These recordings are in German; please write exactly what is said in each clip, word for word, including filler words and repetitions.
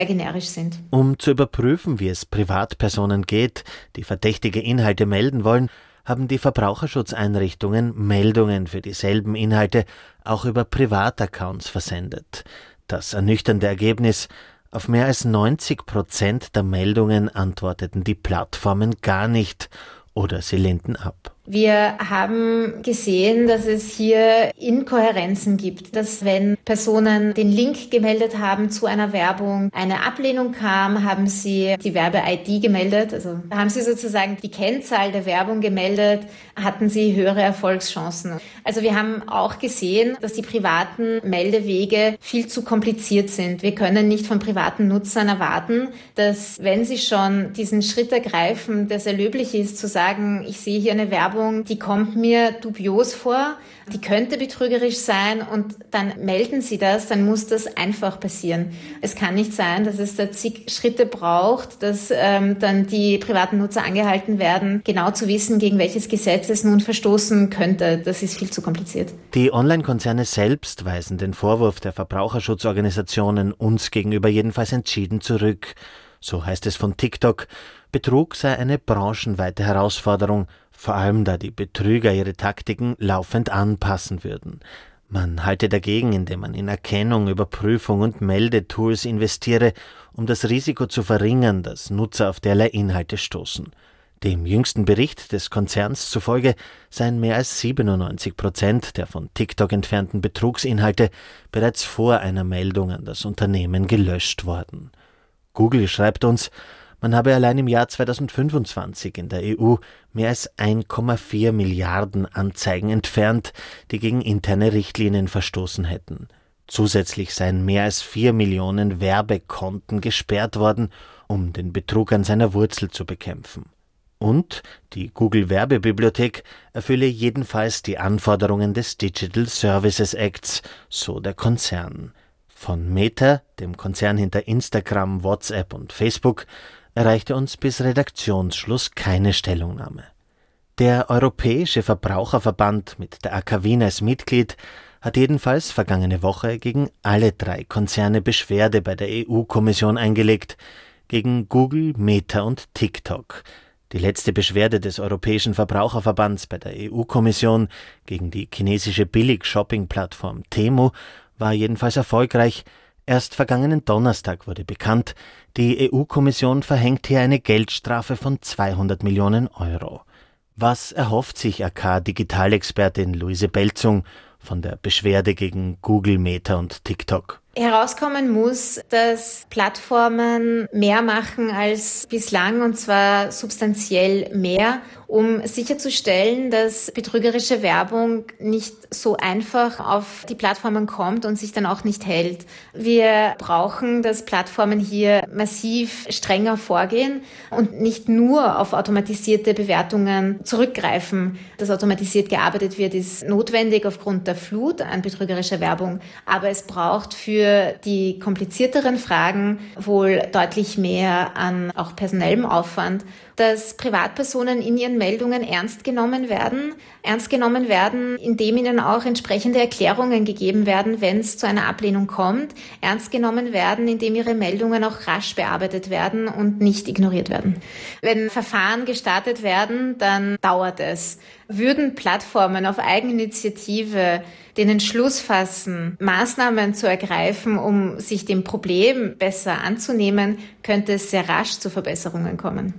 generisch sind. Um zu überprüfen, wie es Privatpersonen geht, die verdächtige Inhalte melden wollen, haben die Verbraucherschutzeinrichtungen Meldungen für dieselben Inhalte auch über Privataccounts versendet. Das ernüchternde Ergebnis: Auf mehr als neunzig Prozent der Meldungen antworteten die Plattformen gar nicht oder sie lehnten ab. Wir haben gesehen, dass es hier Inkohärenzen gibt, dass wenn Personen den Link gemeldet haben zu einer Werbung, eine Ablehnung kam, haben sie die Werbe-I D gemeldet, also haben sie sozusagen die Kennzahl der Werbung gemeldet, hatten sie höhere Erfolgschancen. Also wir haben auch gesehen, dass die privaten Meldewege viel zu kompliziert sind. Wir können nicht von privaten Nutzern erwarten, dass, wenn sie schon diesen Schritt ergreifen, dass es löblich ist, zu sagen, ich sehe hier eine Werbung, die kommt mir dubios vor, die könnte betrügerisch sein, und dann melden Sie das, dann muss das einfach passieren. Es kann nicht sein, dass es da zig Schritte braucht, dass ähm, dann die privaten Nutzer angehalten werden, genau zu wissen, gegen welches Gesetz es nun verstoßen könnte. Das ist viel zu kompliziert. Die Online-Konzerne selbst weisen den Vorwurf der Verbraucherschutzorganisationen uns gegenüber jedenfalls entschieden zurück. So heißt es von TikTok, Betrug sei eine branchenweite Herausforderung, vor allem da die Betrüger ihre Taktiken laufend anpassen würden. Man halte dagegen, indem man in Erkennung, Überprüfung und Meldetools investiere, um das Risiko zu verringern, dass Nutzer auf derlei Inhalte stoßen. Dem jüngsten Bericht des Konzerns zufolge seien mehr als siebenundneunzig Prozent der von TikTok entfernten Betrugsinhalte bereits vor einer Meldung an das Unternehmen gelöscht worden. Google schreibt uns, man habe allein im Jahr zweitausendfünfundzwanzig in der E U mehr als ein Komma vier Milliarden Anzeigen entfernt, die gegen interne Richtlinien verstoßen hätten. Zusätzlich seien mehr als vier Millionen Werbekonten gesperrt worden, um den Betrug an seiner Wurzel zu bekämpfen. Und die Google-Werbebibliothek erfülle jedenfalls die Anforderungen des Digital Services Acts, so der Konzern. Von Meta, dem Konzern hinter Instagram, WhatsApp und Facebook, erreichte uns bis Redaktionsschluss keine Stellungnahme. Der Europäische Verbraucherverband mit der A K Wien als Mitglied hat jedenfalls vergangene Woche gegen alle drei Konzerne Beschwerde bei der E U-Kommission eingelegt, gegen Google, Meta und TikTok. Die letzte Beschwerde des Europäischen Verbraucherverbands bei der E U-Kommission gegen die chinesische Billig-Shopping-Plattform Temu war jedenfalls erfolgreich. Erst vergangenen Donnerstag wurde bekannt, die E U-Kommission verhängt hier eine Geldstrafe von zweihundert Millionen Euro. Was erhofft sich A K-Digitalexpertin Luise Belzung von der Beschwerde gegen Google, Meta und TikTok? Herauskommen muss, dass Plattformen mehr machen als bislang, und zwar substanziell mehr, um sicherzustellen, dass betrügerische Werbung nicht so einfach auf die Plattformen kommt und sich dann auch nicht hält. Wir brauchen, dass Plattformen hier massiv strenger vorgehen und nicht nur auf automatisierte Bewertungen zurückgreifen. Dass automatisiert gearbeitet wird, ist notwendig aufgrund der Flut an betrügerischer Werbung, aber es braucht für die komplizierteren Fragen wohl deutlich mehr an auch personellem Aufwand, dass Privatpersonen in ihren Meldungen ernst genommen werden, ernst genommen werden, indem ihnen auch entsprechende Erklärungen gegeben werden, wenn es zu einer Ablehnung kommt, ernst genommen werden, indem ihre Meldungen auch rasch bearbeitet werden und nicht ignoriert werden. Wenn Verfahren gestartet werden, dann dauert es. Würden Plattformen auf Eigeninitiative den Entschluss fassen, Maßnahmen zu ergreifen, um sich dem Problem besser anzunehmen, könnte es sehr rasch zu Verbesserungen kommen.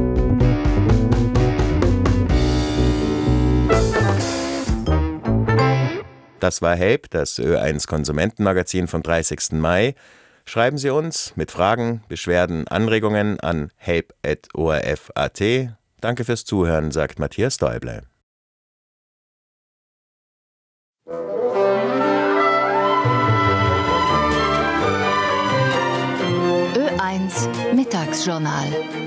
Das war Help, das Ö eins Konsumentenmagazin vom dreißigsten Mai. Schreiben Sie uns mit Fragen, Beschwerden, Anregungen an help at o r f punkt a t. Danke fürs Zuhören, sagt Matthias Däuble. Ö eins Mittagsjournal.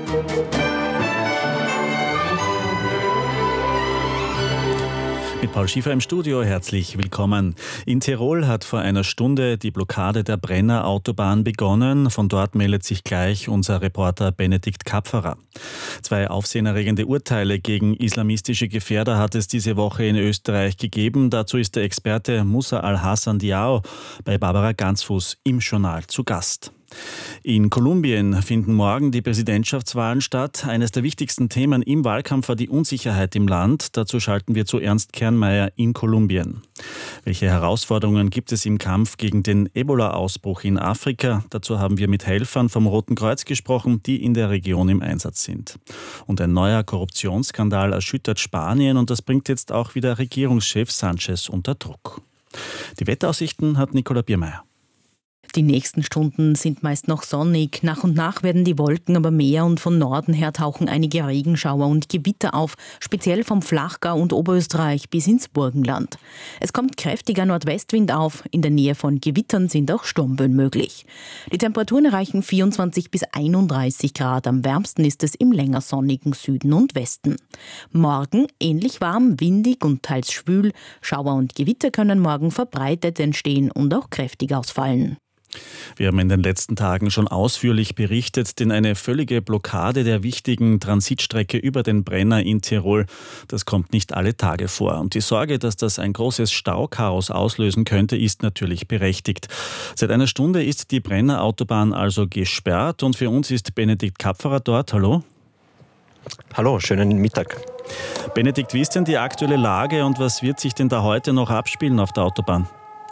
Mit Paul Schiefer im Studio, herzlich willkommen. In Tirol hat vor einer Stunde die Blockade der Brenner Autobahn begonnen. Von dort meldet sich gleich unser Reporter Benedikt Kapferer. Zwei aufsehenerregende Urteile gegen islamistische Gefährder hat es diese Woche in Österreich gegeben. Dazu ist der Experte Musa Al-Hassan Diao bei Barbara Gansfuß im Journal zu Gast. In Kolumbien finden morgen die Präsidentschaftswahlen statt. Eines der wichtigsten Themen im Wahlkampf war die Unsicherheit im Land. Dazu schalten wir zu Ernst Kernmeier in Kolumbien. Welche Herausforderungen gibt es im Kampf gegen den Ebola-Ausbruch in Afrika? Dazu haben wir mit Helfern vom Roten Kreuz gesprochen, die in der Region im Einsatz sind. Und ein neuer Korruptionsskandal erschüttert Spanien und das bringt jetzt auch wieder Regierungschef Sanchez unter Druck. Die Wetteraussichten hat Nicola Biermeier. Die nächsten Stunden sind meist noch sonnig. Nach und nach werden die Wolken aber mehr und von Norden her tauchen einige Regenschauer und Gewitter auf, speziell vom Flachgau und Oberösterreich bis ins Burgenland. Es kommt kräftiger Nordwestwind auf. In der Nähe von Gewittern sind auch Sturmböen möglich. Die Temperaturen erreichen vierundzwanzig bis einunddreißig Grad. Am wärmsten ist es im länger sonnigen Süden und Westen. Morgen ähnlich warm, windig und teils schwül. Schauer und Gewitter können morgen verbreitet entstehen und auch kräftig ausfallen. Wir haben in den letzten Tagen schon ausführlich berichtet, denn eine völlige Blockade der wichtigen Transitstrecke über den Brenner in Tirol, das kommt nicht alle Tage vor. Und die Sorge, dass das ein großes Stauchaos auslösen könnte, ist natürlich berechtigt. Seit einer Stunde ist die Brenner Autobahn also gesperrt und für uns ist Benedikt Kapferer dort. Hallo. Hallo, schönen Mittag. Benedikt, wie ist denn die aktuelle Lage und was wird sich denn da heute noch abspielen auf der Autobahn?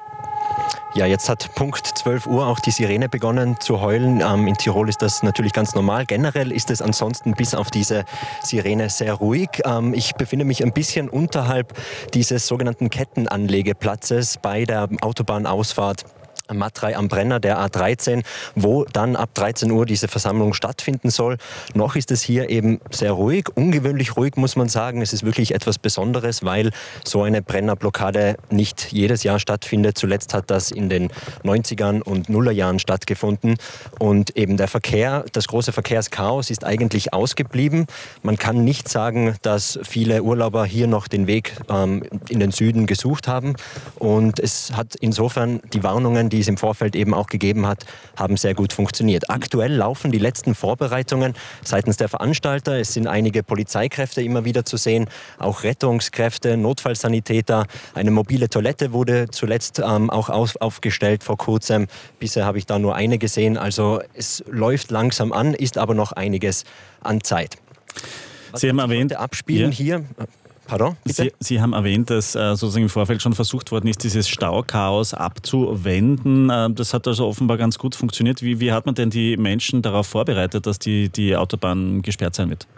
Ja, jetzt hat Punkt zwölf Uhr auch die Sirene begonnen zu heulen. Ähm, in Tirol ist das natürlich ganz normal. Generell ist es ansonsten bis auf diese Sirene sehr ruhig. Ähm, ich befinde mich ein bisschen unterhalb dieses sogenannten Kettenanlegeplatzes bei der Autobahnausfahrt Matrei am Brenner, der A dreizehn, wo dann ab dreizehn Uhr diese Versammlung stattfinden soll. Noch ist es hier eben sehr ruhig, ungewöhnlich ruhig, muss man sagen. Es ist wirklich etwas Besonderes, weil so eine Brennerblockade nicht jedes Jahr stattfindet. Zuletzt hat das in den neunzigern und Nullerjahren stattgefunden. Und eben der Verkehr, das große Verkehrschaos ist eigentlich ausgeblieben. Man kann nicht sagen, dass viele Urlauber hier noch den Weg ähm, in den Süden gesucht haben. Und es hat insofern die Warnungen, die es im Vorfeld eben auch gegeben hat, haben sehr gut funktioniert. Aktuell laufen die letzten Vorbereitungen seitens der Veranstalter. Es sind einige Polizeikräfte immer wieder zu sehen, auch Rettungskräfte, Notfallsanitäter. Eine mobile Toilette wurde zuletzt ähm, auch auf, aufgestellt vor kurzem. Bisher habe ich da nur eine gesehen. Also es läuft langsam an, ist aber noch einiges an Zeit. Was Sie haben erwähnt, abspielen ja. hier. Pardon, Sie, Sie haben erwähnt, dass äh, sozusagen im Vorfeld schon versucht worden ist, dieses Stauchaos abzuwenden. Äh, das hat also offenbar ganz gut funktioniert. Wie, wie hat man denn die Menschen darauf vorbereitet, dass die, die Autobahn gesperrt sein wird?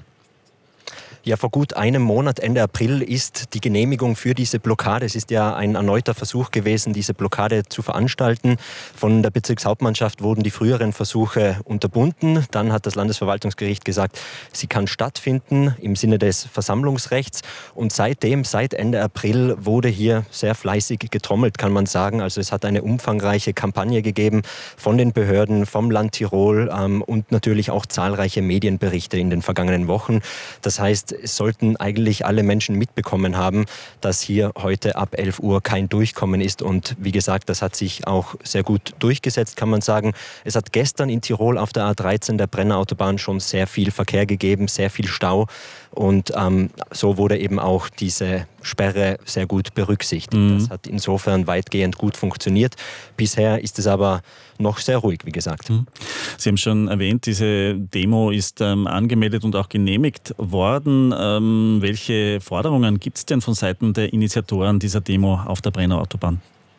Ja, vor gut einem Monat, Ende April, ist die Genehmigung für diese Blockade. Es ist ja ein erneuter Versuch gewesen, diese Blockade zu veranstalten. Von der Bezirkshauptmannschaft wurden die früheren Versuche unterbunden. Dann hat das Landesverwaltungsgericht gesagt, sie kann stattfinden im Sinne des Versammlungsrechts. Und seitdem, seit Ende April, wurde hier sehr fleißig getrommelt, kann man sagen. Also es hat eine umfangreiche Kampagne gegeben von den Behörden, vom Land Tirol ähm, und natürlich auch zahlreiche Medienberichte in den vergangenen Wochen. Das heißt, es sollten eigentlich alle Menschen mitbekommen haben, dass hier heute ab elf Uhr kein Durchkommen ist. Und wie gesagt, das hat sich auch sehr gut durchgesetzt, kann man sagen. Es hat gestern in Tirol auf der A dreizehn, der Brennerautobahn, schon sehr viel Verkehr gegeben, sehr viel Stau. Und ähm, so wurde eben auch diese Sperre sehr gut berücksichtigt. Mhm. Das hat insofern weitgehend gut funktioniert. Bisher ist es aber noch sehr ruhig, wie gesagt. Mhm. Sie haben schon erwähnt, diese Demo ist ähm, angemeldet und auch genehmigt worden. Ähm, welche Forderungen gibt es denn von Seiten der Initiatoren dieser Demo auf der Brennerautobahn?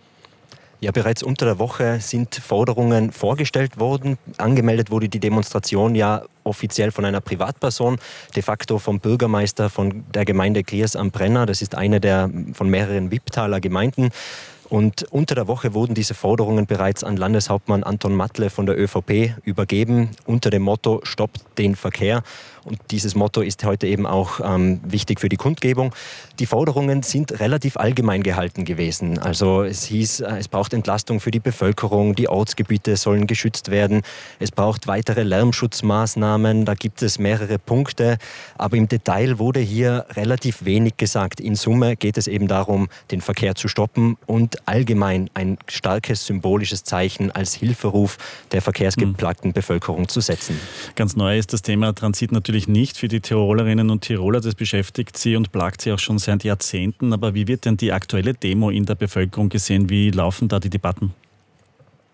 Ja, bereits unter der Woche sind Forderungen vorgestellt worden. Angemeldet wurde die Demonstration ja offiziell von einer Privatperson, de facto vom Bürgermeister von der Gemeinde Griers am Brenner. Das ist eine der von mehreren Wipptaler Gemeinden. Und unter der Woche wurden diese Forderungen bereits an Landeshauptmann Anton Matle von der ÖVP übergeben, unter dem Motto Stoppt den Verkehr. Und dieses Motto ist heute eben auch ähm, wichtig für die Kundgebung. Die Forderungen sind relativ allgemein gehalten gewesen. Also es hieß, es braucht Entlastung für die Bevölkerung, die Ortsgebiete sollen geschützt werden, es braucht weitere Lärmschutzmaßnahmen, da gibt es mehrere Punkte. Aber im Detail wurde hier relativ wenig gesagt. In Summe geht es eben darum, den Verkehr zu stoppen und allgemein ein starkes symbolisches Zeichen als Hilferuf der verkehrsgeplagten Bevölkerung zu setzen. Ganz neu ist das Thema Transit natürlich nicht für die Tirolerinnen und Tiroler. Das beschäftigt sie und plagt sie auch schon seit Jahrzehnten. Aber wie wird denn die aktuelle Demo in der Bevölkerung gesehen? Wie laufen da die Debatten?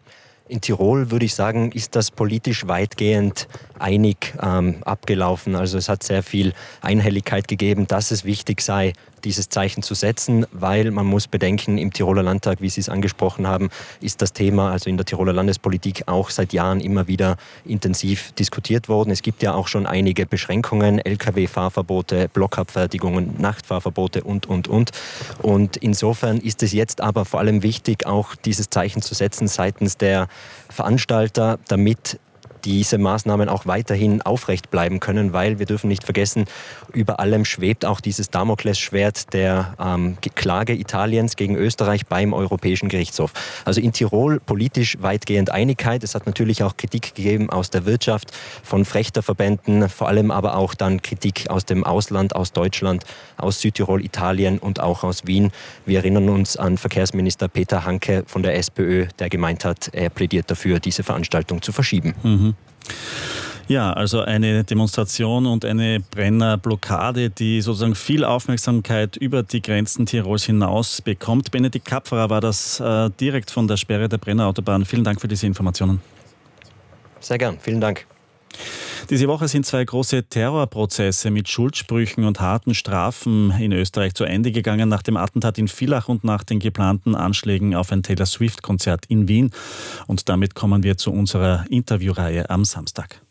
In Tirol, würde ich sagen, ist das politisch weitgehend einig ähm, abgelaufen. Also es hat sehr viel Einhelligkeit gegeben, dass es wichtig sei, dieses Zeichen zu setzen, weil man muss bedenken, im Tiroler Landtag, wie Sie es angesprochen haben, ist das Thema, also in der Tiroler Landespolitik, auch seit Jahren immer wieder intensiv diskutiert worden. Es gibt ja auch schon einige Beschränkungen, L K W-Fahrverbote, Blockabfertigungen, Nachtfahrverbote und, und, und. Und insofern ist es jetzt aber vor allem wichtig, auch dieses Zeichen zu setzen seitens der Veranstalter, damit diese Maßnahmen auch weiterhin aufrecht bleiben können, weil wir dürfen nicht vergessen, über allem schwebt auch dieses Damoklesschwert der ähm, Klage Italiens gegen Österreich beim Europäischen Gerichtshof. Also in Tirol politisch weitgehend Einigkeit. Es hat natürlich auch Kritik gegeben aus der Wirtschaft, von Frechterverbänden, vor allem aber auch dann Kritik aus dem Ausland, aus Deutschland, aus Südtirol, Italien und auch aus Wien. Wir erinnern uns an Verkehrsminister Peter Hanke von der SPÖ, der gemeint hat, er plädiert dafür, diese Veranstaltung zu verschieben. Mhm. Ja, also eine Demonstration und eine Brennerblockade, die sozusagen viel Aufmerksamkeit über die Grenzen Tirols hinaus bekommt. Benedikt Kapferer war das äh, direkt von der Sperre der Brennerautobahn. Vielen Dank für diese Informationen. Sehr gern, vielen Dank. Diese Woche sind zwei große Terrorprozesse mit Schuldsprüchen und harten Strafen in Österreich zu Ende gegangen, nach dem Attentat in Villach und nach den geplanten Anschlägen auf ein Taylor Swift-Konzert in Wien. Und damit kommen wir zu unserer Interviewreihe am Samstag.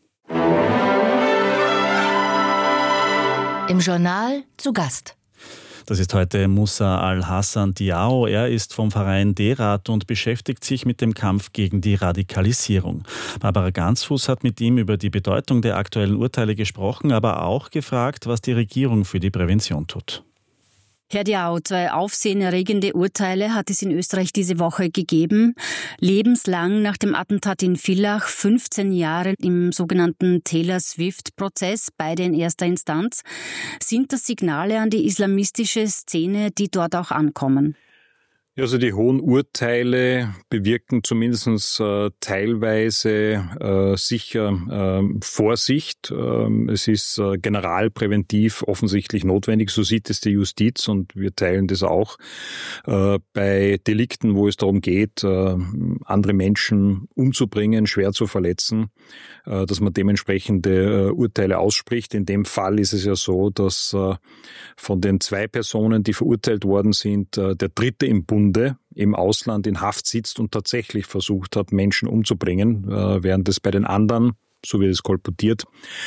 Im Journal zu Gast. Das ist heute Musa Al-Hassan Diao. Er ist vom Verein D-Rat und beschäftigt sich mit dem Kampf gegen die Radikalisierung. Barbara Gansfuß hat mit ihm über die Bedeutung der aktuellen Urteile gesprochen, aber auch gefragt, was die Regierung für die Prävention tut. Herr Diao, zwei aufsehenerregende Urteile hat es in Österreich diese Woche gegeben. Lebenslang nach dem Attentat in Villach, fünfzehn Jahre im sogenannten Taylor Swift-Prozess, beide in erster Instanz. Sind das Signale an die islamistische Szene, die dort auch ankommen? Also die hohen Urteile bewirken zumindest äh, teilweise äh, sicher äh, Vorsicht. Äh, es ist äh, generalpräventiv offensichtlich notwendig, so sieht es die Justiz und wir teilen das auch. Äh, bei Delikten, wo es darum geht, äh, andere Menschen umzubringen, schwer zu verletzen, äh, dass man dementsprechende äh, Urteile ausspricht. In dem Fall ist es ja so, dass äh, von den zwei Personen, die verurteilt worden sind, äh, der dritte im Bund im Ausland in Haft sitzt und tatsächlich versucht hat, Menschen umzubringen, äh, während es bei den anderen, so wird es kolportiert,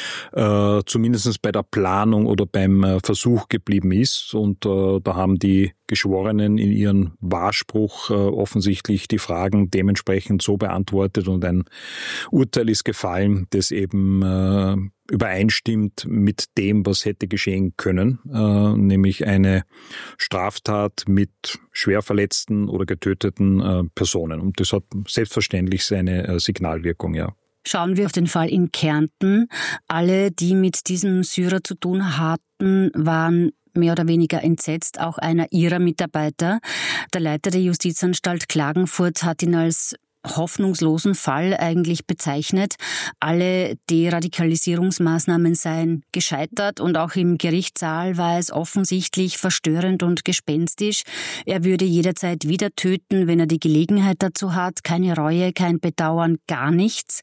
äh, zumindest bei der Planung oder beim äh, Versuch geblieben ist. Und äh, da haben die Geschworenen in ihren Wahrspruch äh, offensichtlich die Fragen dementsprechend so beantwortet und ein Urteil ist gefallen, das eben äh, übereinstimmt mit dem, was hätte geschehen können, äh, nämlich eine Straftat mit schwer verletzten oder getöteten äh, Personen. Und das hat selbstverständlich seine äh, Signalwirkung, ja. Schauen wir auf den Fall in Kärnten. Alle, die mit diesem Syrer zu tun hatten, waren mehr oder weniger entsetzt, auch einer ihrer Mitarbeiter. Der Leiter der Justizanstalt Klagenfurt hat ihn als hoffnungslosen Fall eigentlich bezeichnet. Alle Deradikalisierungsmaßnahmen seien gescheitert und auch im Gerichtssaal war es offensichtlich verstörend und gespenstisch. Er würde jederzeit wieder töten, wenn er die Gelegenheit dazu hat. Keine Reue, kein Bedauern, gar nichts.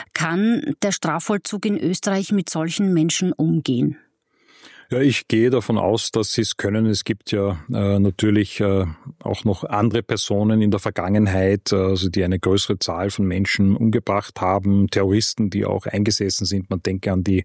Kann der Strafvollzug in Österreich mit solchen Menschen umgehen? Ja, ich gehe davon aus, dass sie es können. Es gibt ja äh, natürlich äh, auch noch andere Personen in der Vergangenheit, äh, also die eine größere Zahl von Menschen umgebracht haben, Terroristen, die auch eingesessen sind. Man denke an die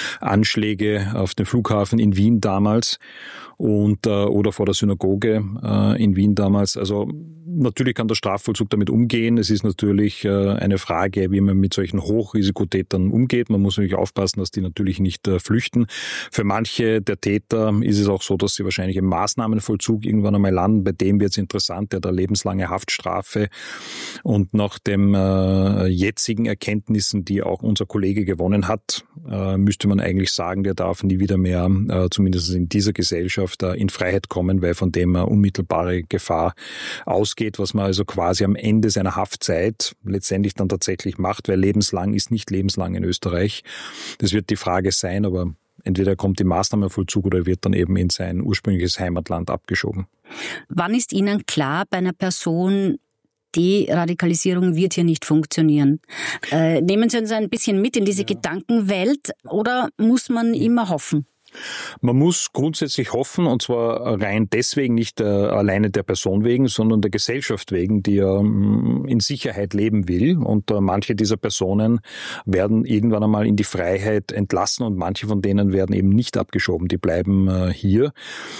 Anschläge auf den Flughafen in Wien damals und äh, oder vor der Synagoge äh, in Wien damals. Also natürlich kann der Strafvollzug damit umgehen. Es ist natürlich äh, eine Frage, wie man mit solchen Hochrisikotätern umgeht. Man muss natürlich aufpassen, dass die natürlich nicht äh, flüchten. Für manche der Täter ist es auch so, dass sie wahrscheinlich im Maßnahmenvollzug irgendwann einmal landen. Bei dem wird es interessant, der hat eine lebenslange Haftstrafe. Und nach den äh, jetzigen Erkenntnissen, die auch unser Kollege gewonnen hat, äh, müsste man eigentlich sagen, der darf nie wieder mehr, äh, zumindest in dieser Gesellschaft, äh, in Freiheit kommen, weil von dem äh, unmittelbare Gefahr ausgeht, was man also quasi am Ende seiner Haftzeit letztendlich dann tatsächlich macht, weil lebenslang ist nicht lebenslang in Österreich. Das wird die Frage sein, aber entweder kommt im Maßnahmenvollzug oder wird dann eben in sein ursprüngliches Heimatland abgeschoben. Wann ist Ihnen klar bei einer Person, Deradikalisierung wird hier nicht funktionieren. Äh, nehmen Sie uns ein bisschen mit in diese ja. Gedankenwelt oder muss man immer hoffen? Man muss grundsätzlich hoffen, und zwar rein deswegen, nicht äh, alleine der Person wegen, sondern der Gesellschaft wegen, die ja ähm, in Sicherheit leben will. Und äh, manche dieser Personen werden irgendwann einmal in die Freiheit entlassen und manche von denen werden eben nicht abgeschoben, die bleiben äh, hier.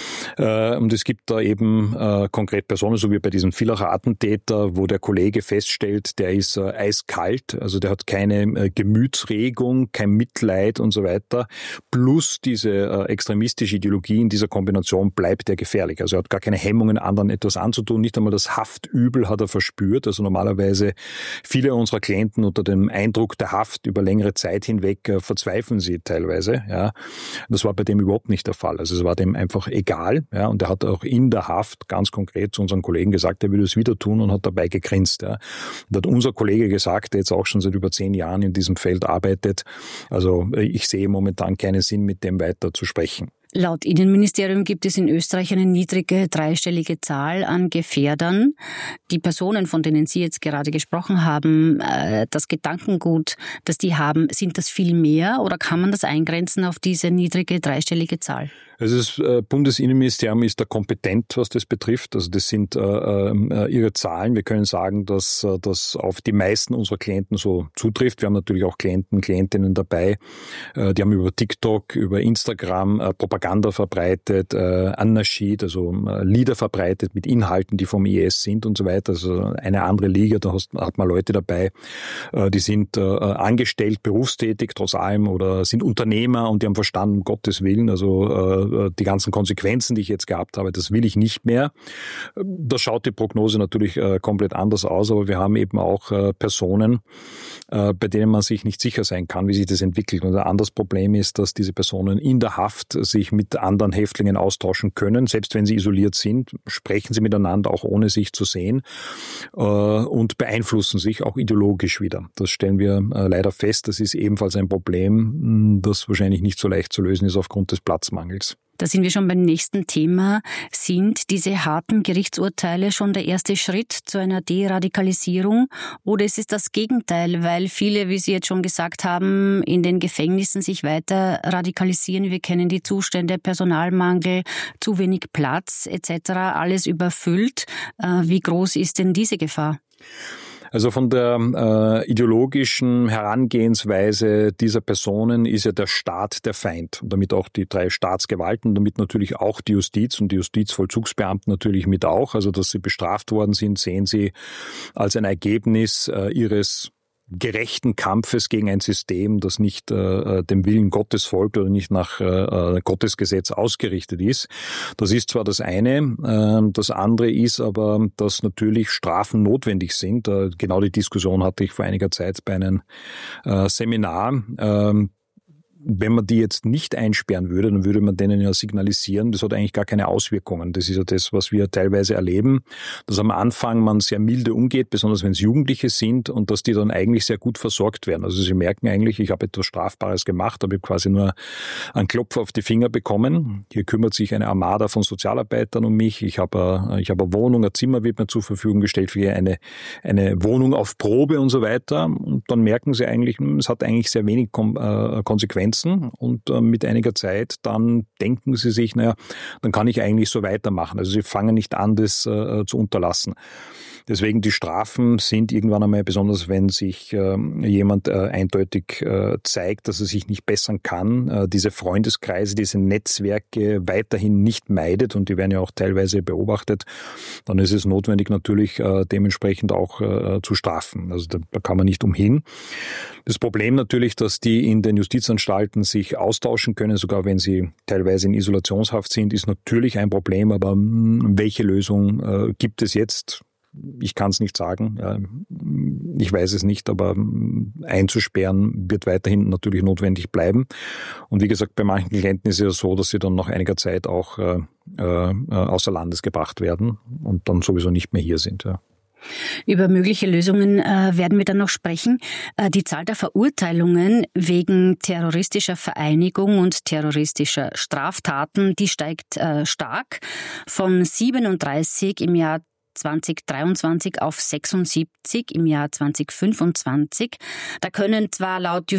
Äh, und es gibt da eben äh, konkret Personen, so wie bei diesem Villacher Attentäter, wo der Kollege feststellt, der ist äh, eiskalt, also der hat keine äh, Gemütsregung, kein Mitleid und so weiter, plus diese extremistische Ideologie in dieser Kombination bleibt er gefährlich. Also er hat gar keine Hemmungen, anderen etwas anzutun. Nicht einmal das Haftübel hat er verspürt. Also normalerweise viele unserer Klienten unter dem Eindruck der Haft über längere Zeit hinweg äh, verzweifeln sie teilweise. Ja. Das war bei dem überhaupt nicht der Fall. Also es war dem einfach egal. Ja. Und er hat auch in der Haft ganz konkret zu unseren Kollegen gesagt, er würde es wieder tun und hat dabei gegrinst. Ja. Da hat unser Kollege gesagt, der jetzt auch schon seit über zehn Jahren in diesem Feld arbeitet, also ich sehe momentan keinen Sinn, mit dem weiter zu sprechen. Laut Innenministerium gibt es in Österreich eine niedrige dreistellige Zahl an Gefährdern. Die Personen, von denen Sie jetzt gerade gesprochen haben, das Gedankengut, das die haben, sind das viel mehr oder kann man das eingrenzen auf diese niedrige dreistellige Zahl? Also das äh, Bundesinnenministerium ist da kompetent, was das betrifft. Also das sind äh, äh, ihre Zahlen. Wir können sagen, dass äh, das auf die meisten unserer Klienten so zutrifft. Wir haben natürlich auch Klienten, Klientinnen dabei, äh, die haben über TikTok, über Instagram äh, Propaganda verbreitet, äh, An-Naschid, also äh, Lieder verbreitet mit Inhalten, die vom I S sind und so weiter. Also eine andere Liga, da hast, hat man Leute dabei, äh, die sind äh, angestellt, berufstätig trotz allem oder sind Unternehmer und die haben verstanden, um Gottes Willen, also äh, die ganzen Konsequenzen, die ich jetzt gehabt habe, das will ich nicht mehr. Da schaut die Prognose natürlich äh, komplett anders aus, aber wir haben eben auch äh, Personen, äh, bei denen man sich nicht sicher sein kann, wie sich das entwickelt. Und ein anderes Problem ist, dass diese Personen in der Haft sich mit anderen Häftlingen austauschen können, selbst wenn sie isoliert sind, sprechen sie miteinander, auch ohne sich zu sehen, äh, und beeinflussen sich auch ideologisch wieder. Das stellen wir äh, leider fest. Das ist ebenfalls ein Problem, das wahrscheinlich nicht so leicht zu lösen ist aufgrund des Platzmangels. Da sind wir schon beim nächsten Thema. Sind diese harten Gerichtsurteile schon der erste Schritt zu einer Deradikalisierung? Oder ist es das Gegenteil, weil viele, wie Sie jetzt schon gesagt haben, in den Gefängnissen sich weiter radikalisieren? Wir kennen die Zustände, Personalmangel, zu wenig Platz et cetera, alles überfüllt. Wie groß ist denn diese Gefahr? Also von der äh, ideologischen Herangehensweise dieser Personen ist ja der Staat der Feind und damit auch die drei Staatsgewalten, damit natürlich auch die Justiz und die Justizvollzugsbeamten natürlich mit auch. Also dass sie bestraft worden sind, sehen sie als ein Ergebnis äh, ihres gerechten Kampfes gegen ein System, das nicht äh, dem Willen Gottes folgt oder nicht nach äh, Gottes Gesetz ausgerichtet ist. Das ist zwar das eine, äh, das andere ist aber, dass natürlich Strafen notwendig sind. Äh, genau die Diskussion hatte ich vor einiger Zeit bei einem äh, Seminar. Äh, Wenn man die jetzt nicht einsperren würde, dann würde man denen ja signalisieren, das hat eigentlich gar keine Auswirkungen. Das ist ja das, was wir teilweise erleben, dass am Anfang man sehr milde umgeht, besonders wenn es Jugendliche sind und dass die dann eigentlich sehr gut versorgt werden. Also sie merken eigentlich, ich habe etwas Strafbares gemacht, aber ich habe quasi nur einen Klopf auf die Finger bekommen. Hier kümmert sich eine Armada von Sozialarbeitern um mich. Ich habe, ich habe eine Wohnung, ein Zimmer wird mir zur Verfügung gestellt für eine, eine Wohnung auf Probe und so weiter. Und dann merken sie eigentlich, es hat eigentlich sehr wenig Konsequenzen. Und äh, mit einiger Zeit dann denken sie sich, naja, dann kann ich eigentlich so weitermachen. Also sie fangen nicht an, das äh, zu unterlassen. Deswegen die Strafen sind irgendwann einmal, besonders wenn sich äh, jemand äh, eindeutig äh, zeigt, dass er sich nicht bessern kann, äh, diese Freundeskreise, diese Netzwerke weiterhin nicht meidet und die werden ja auch teilweise beobachtet, dann ist es notwendig natürlich äh, dementsprechend auch äh, zu strafen. Also da, da kann man nicht umhin. Das Problem natürlich, dass die in den Justizanstalten sich austauschen können, sogar wenn sie teilweise in Isolationshaft sind, ist natürlich ein Problem, aber mh, welche Lösung äh, gibt es jetzt? Ich kann es nicht sagen, ich weiß es nicht, aber einzusperren wird weiterhin natürlich notwendig bleiben. Und wie gesagt, bei manchen Klienten ist es ja so, dass sie dann nach einiger Zeit auch äh, äh, außer Landes gebracht werden und dann sowieso nicht mehr hier sind. Ja. Über mögliche Lösungen äh, werden wir dann noch sprechen. Äh, die Zahl der Verurteilungen wegen terroristischer Vereinigung und terroristischer Straftaten, die steigt äh, stark. Von siebenunddreißig im Jahr zweitausenddreiundzwanzig auf sechsundsiebzig im Jahr zweitausendfünfundzwanzig. Da können zwar laut